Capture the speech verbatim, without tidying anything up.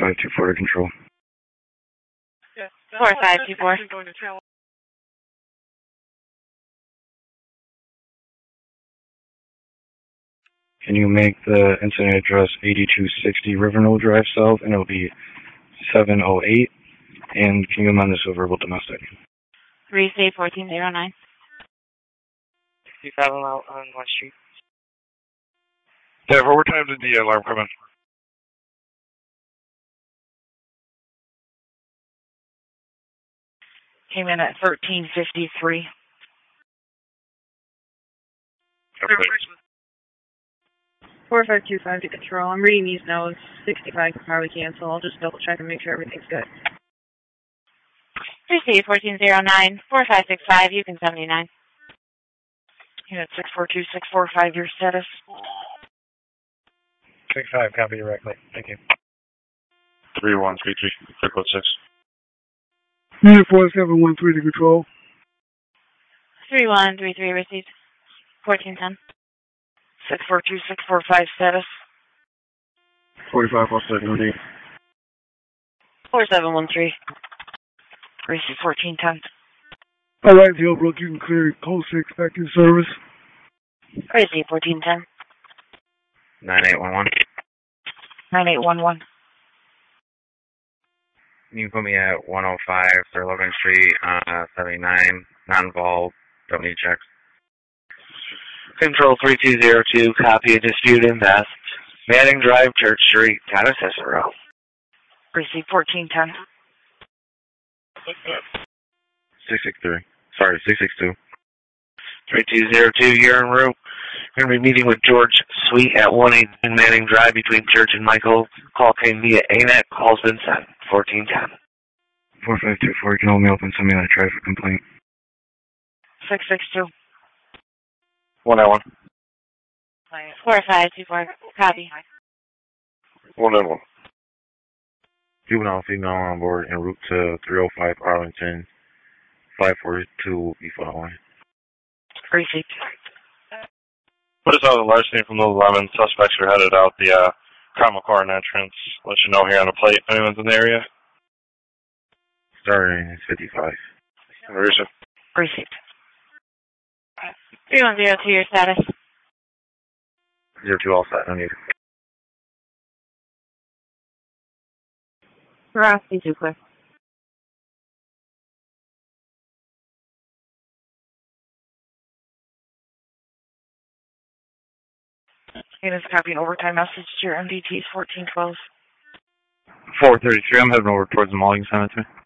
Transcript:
five two four to control. four five two four. Can you make the incident address eighty-two sixty Rivernold Drive South, and it'll be seven oh eight, and can you amend this to verbal domestic? three C fourteen oh nine. sixty-seven out on West Street. Yeah, for what time did the alarm come in? Came in at thirteen fifty-three. Okay. four five two five to control. I'm reading these notes. sixty-five can probably cancel. I'll just double check and make sure everything's good. three C fourteen oh nine. four five six five, you can seventy-nine. Unit six four two six four five, your status. six five, copy directly. Thank you. three one three three, clear code six. Unit four seven one three to control. three one three three received. fourteen ten. six four two six four five, status. forty-five plus second D. four seven one three. Receive fourteen ten. All right, Hillbrook, you can clear code six back in service. Receive fourteen ten. nine eight one one. nine eight one one. You can put me at one oh five for Logan Street, uh, seventy-nine, non-vol, don't need checks. Control three two zero two, copy a dispute invest. Manning Drive, Church Street, Town of Cicero. Receive fourteen ten. six six three. Sorry, six six two. three two zero two, you're en route. You're going to be meeting with George Sweet at one eighteen Manning Drive between Church and Michael. Call came via A net. Call's been sent. fourteen ten. four five two four, can hold me open, send me that traffic complaint. six six two. one nine one. four five two four, copy. one nine one. Juvenile female on board en route to three oh five Arlington. five forty-two will be following. Receive. Put us out of the larceny from Little Lemon. Suspects are headed out the uh, Comicorn entrance. Let you know here on the plate if anyone's in the area. Starting fifty-five. Receive. Receive. three one zero two, your status. Zero two all set, no need. Veracity two clear. Units copying overtime message to your M D Ts fourteen twelve. four thirty-three, I'm heading over towards the Mulligan Cemetery.